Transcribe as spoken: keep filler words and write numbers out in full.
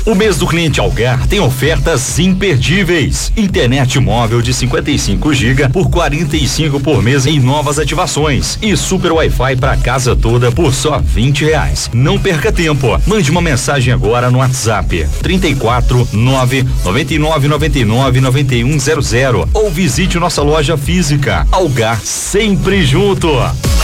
O mês do cliente Algar tem ofertas imperdíveis. Internet móvel de cinquenta e cinco gigas por quarenta e cinco por mês em novas ativações e super Wi-Fi para casa toda por só vinte reais. Não perca tempo. Mande uma mensagem agora no WhatsApp trinta e quatro, nove, noventa e nove, noventa e nove, noventa e um zero zero ou visite nossa loja física. Algar, sempre junto.